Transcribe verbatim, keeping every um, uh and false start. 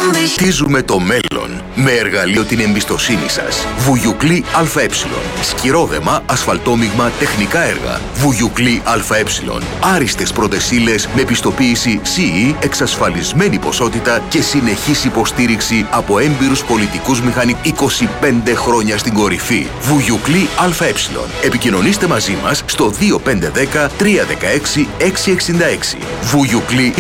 Χτίζουμε το μέλλον με εργαλείο την εμπιστοσύνη σας. Βουγιουκλή ΑΕ. Σκυρόδεμα, ασφαλτόμιγμα, τεχνικά έργα. Βουγιουκλή ΑΕ. Άριστες πρώτες ύλες με πιστοποίηση σι ι, εξασφαλισμένη ποσότητα και συνεχής υποστήριξη από έμπειρους πολιτικούς μηχανικούς. είκοσι πέντε χρόνια στην κορυφή. Βουγιουκλή ΑΕ. Επικοινωνήστε μαζί μας στο δύο πέντε ένα μηδέν τρία ένα έξι έξι έξι έξι. Βουγιουκλή